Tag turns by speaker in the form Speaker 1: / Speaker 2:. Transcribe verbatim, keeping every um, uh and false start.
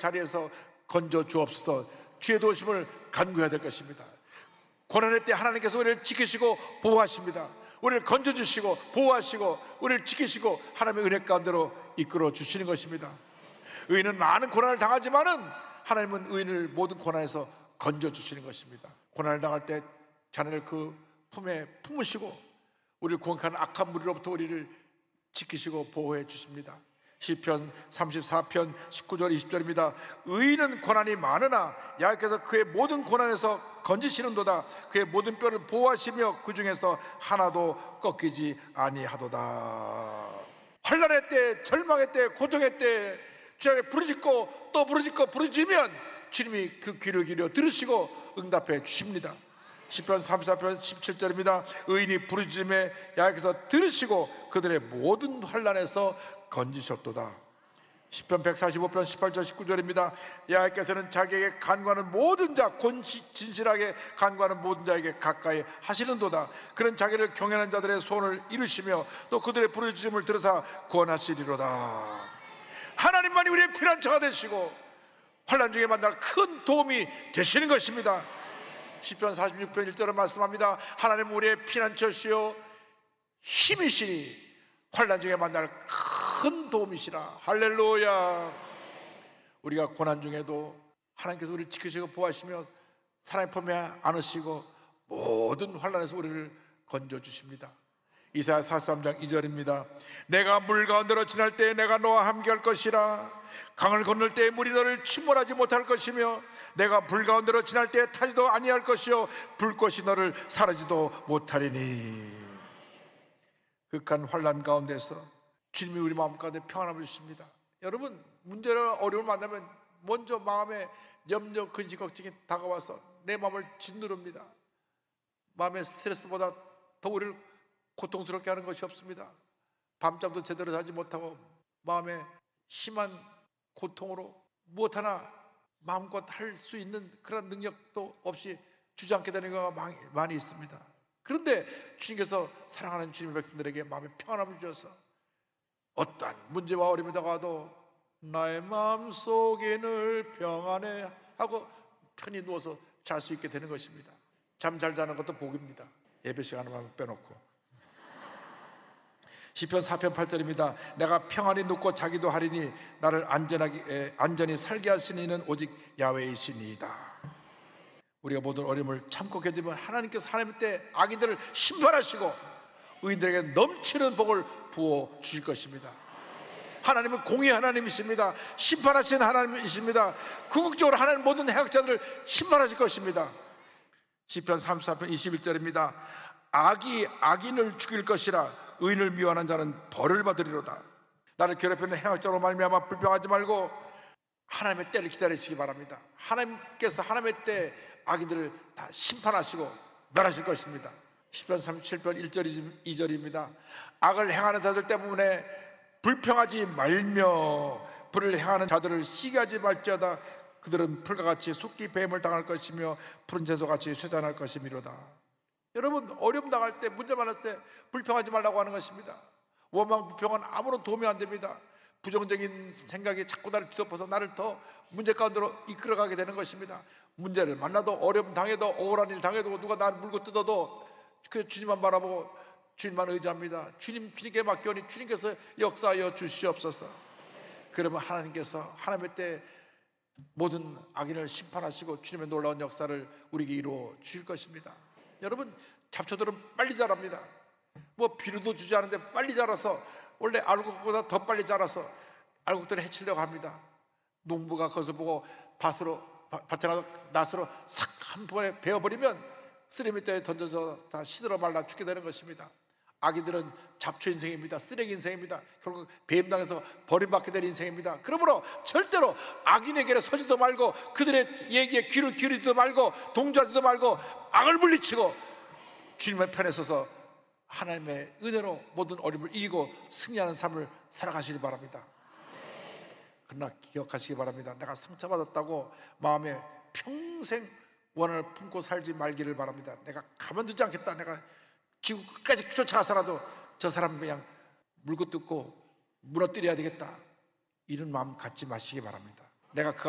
Speaker 1: 자리에서 건져 주옵소서. 주의 도우심을 간구해야 될 것입니다. 고난의 때 하나님께서 우리를 지키시고 보호하십니다. 우리를 건져주시고 보호하시고 우리를 지키시고 하나님의 은혜 가운데로 이끌어 주시는 것입니다. 의인은 많은 고난을 당하지만은 하나님은 의인을 모든 고난에서 건져주시는 것입니다. 고난을 당할 때 자네를 그 품에 품으시고 우리를 공격하는 악한 무리로부터 우리를 지키시고 보호해 주십니다. 시편 삼십사 편 십구 절 이십 절입니다. 의인은 고난이 많으나 여호와께서 그의 모든 고난에서 건지시는도다. 그의 모든 뼈를 보호하시며 그 중에서 하나도 꺾이지 아니하도다. 환난의 때, 절망의 때, 고통의 때 주님께 부르짖고 또 부르짖고 부르짖으면 주님이 그 귀를 기울여 들으시고 응답해 주십니다. 시편 삼십사 편 십칠 절입니다. 의인이 부르짖음에 여호와께서 들으시고 그들의 모든 환난에서 건지셨도다. 시편 백사십오 편 십팔 절 십구 절입니다. 여호와께서는 자기에게 간구하는 모든 자, 곧 진실하게 간구하는 모든 자에게 가까이 하시는도다. 그는 자기를 경외하는 자들의 소원을 이루시며 또 그들의 부르짖음을 들으사 구원하시리로다. 하나님만이 우리의 피난처가 되시고 환난 중에 만날 큰 도움이 되시는 것입니다. 시편 사십육 편 일 절을 말씀합니다. 하나님은 우리의 피난처시요 힘이시니 환난 중에 만날 큰 도움이시라. 할렐루야. 우리가 고난 중에도 하나님께서 우리를 지키시고 보호하시며 사랑의 품에 안으시고 모든 환난에서 우리를 건져주십니다. 이사야 사십삼 장 이 절입니다. 내가 물 가운데로 지날 때에 내가 너와 함께할 것이라. 강을 건널 때에 물이 너를 침몰하지 못할 것이며 내가 불 가운데로 지날 때에 타지도 아니할 것이요 불꽃이 너를 사르지도 못하리니. 극한 환난 가운데서 주님이 우리 마음 가운데 평안함을 주십니다. 여러분, 문제나 어려움을 만나면 먼저 마음에 염려, 근심, 걱정이 다가와서 내 마음을 짓누릅니다. 마음의 스트레스보다 더 우리를 고통스럽게 하는 것이 없습니다. 밤잠도 제대로 자지 못하고 마음에 심한 고통으로 무엇 하나 마음껏 할 수 있는 그런 능력도 없이 주저앉게 되는 경우가 많이 있습니다. 그런데 주님께서 사랑하는 주님의 백성들에게 마음의 평안함을 주셔서 어떠한 문제와 어려움이 다가와도 나의 마음속에 늘 평안해 하고 편히 누워서 잘 수 있게 되는 것입니다. 잠 잘 자는 것도 복입니다. 예배 시간만 빼놓고. 시편 사 편 팔 절입니다. 내가 평안히 눕고 자기도 하리니 나를 안전하게 안전히 살게 하시는 이는 오직 야훼이시니이다. 우리가 모든 어려움을 참고 견디면 하나님께서 하나님 때 악인들을 심판하시고 의인들에게 넘치는 복을 부어 주실 것입니다. 하나님은 공의 하나님이십니다. 심판하시는 하나님이십니다. 궁극적으로 하나님 모든 해악자들을 심판하실 것입니다. 시편 삼십사 편 이십일 절입니다. 악이 악인을 죽일 것이라 의인을 미워하는 자는 벌을 받으리로다. 나를 괴롭히는 해악자로 말미암아 불평하지 말고 하나님의 때를 기다리시기 바랍니다. 하나님께서 하나님의 때 악인들을 다 심판하시고 멸하실 것입니다. 시편 삼십칠 편 일 절 이 절입니다. 악을 행하는 자들 때문에 불평하지 말며 불을 행하는 자들을 시기하지 말지어다. 그들은 풀과 같이 속기 뱀을 당할 것이며 푸른 채소같이 쇠잔할 것이미로다. 여러분, 어려움 당할 때, 문제 많을 때 불평하지 말라고 하는 것입니다. 원망 불평은 아무런 도움이 안 됩니다. 부정적인 생각이 자꾸 나를 뒤덮어서 나를 더 문제 가운데로 이끌어가게 되는 것입니다. 문제를 만나도 어려움 당해도 억울한 일 당해도 누가 나를 물고 뜯어도 그 주님만 바라보고 주님만 의지합니다. 주님, 주님께 맡겨오니 주님께서 역사하여 주시옵소서. 그러면 하나님께서 하나님의 때 모든 악인을 심판하시고 주님의 놀라운 역사를 우리에게 이루어 주실 것입니다. 여러분, 잡초들은 빨리 자랍니다. 뭐 비료도 주지 않은데 빨리 자라서 원래 알곡보다 더 빨리 자라서 알곡들을 해치려고 합니다. 농부가 그것을 보고 밭으로 밭에 나서 낫으로 싹 한 번에 베어버리면 쓰레기 밑에 던져서 다 시들어 말라 죽게 되는 것입니다. 아기들은 잡초 인생입니다. 쓰레기 인생입니다. 결국 배임당해서 버림받게 될 인생입니다. 그러므로 절대로 악인에게 서지도 말고 그들의 얘기에 귀를 기울이지도 말고 동조하지도 말고 악을 물리치고 주님의 편에 서서 하나님의 은혜로 모든 어려움을 이기고 승리하는 삶을 살아가시기 바랍니다. 그러나 기억하시기 바랍니다. 내가 상처받았다고 마음에 평생 원한을 품고 살지 말기를 바랍니다. 내가 가만두지 않겠다. 내가 지구 끝까지 쫓아가서라도 저 사람 그냥 물고 뜯고 무너뜨려야 되겠다. 이런 마음 갖지 마시기 바랍니다. 내가 그